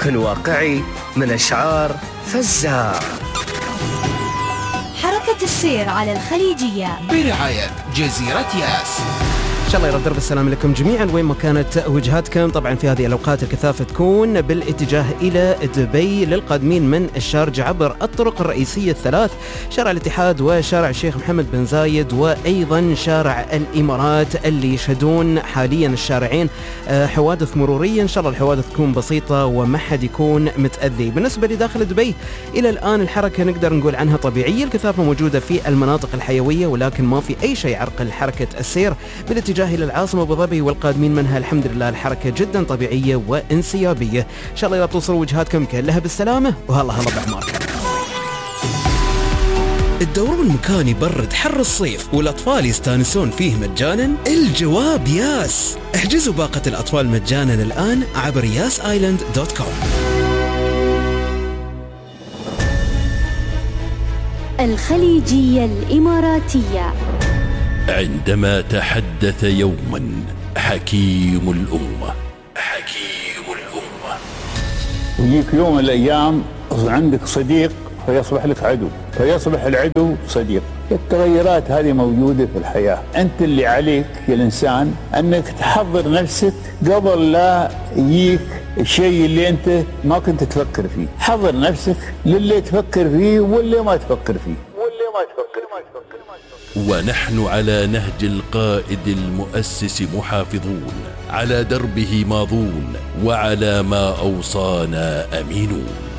كن واقعي من أشعار فزار. حركة السير على الخليجية برعاية جزيرة ياس. إن شاء الله يرد درب السلام لكم جميعا وين ما كانت وجهاتكم. طبعا في هذه الأوقات الكثافة تكون بالاتجاه إلى دبي للقادمين من الشارجة عبر الطرق الرئيسية الثلاث، شارع الاتحاد وشارع الشيخ محمد بن زايد وأيضا شارع الإمارات، اللي يشهدون حاليا الشارعين حوادث مرورية. إن شاء الله الحوادث تكون بسيطة وما حد يكون متأذي. بالنسبة لداخل دبي إلى الآن الحركة نقدر نقول عنها طبيعية، الكثافة موجودة في المناطق الحيوية ولكن ما في أي شيء يعرقل حركة السير بالاتجاه إلى العاصمة أبو ظبي والقادمين منها. الحمد لله الحركة جدا طبيعية وانسيابية. إن شاء الله لا توصلوا وجهاتكم كلها بالسلامة وهلا بأعماركم. الدورون مكان يبرد حر الصيف والأطفال يستانسون فيه مجانا؟ الجواب ياس. احجزوا باقة الأطفال مجانا الآن عبر yasisland.com. الخليجية الإماراتية. عندما تحدث يوما حكيم الأمة ويجيك يوم من الأيام عندك صديق فيصبح لك عدو، فيصبح العدو صديق. التغيرات هذه موجودة في الحياة. أنت اللي عليك يا الإنسان أنك تحضر نفسك قبل لا يجيك الشيء اللي أنت ما كنت تفكر فيه. حضر نفسك للي تفكر فيه واللي ما تفكر فيه. ونحن على نهج القائد المؤسس محافظون، على دربه ماضون، وعلى ما أوصانا أمينون.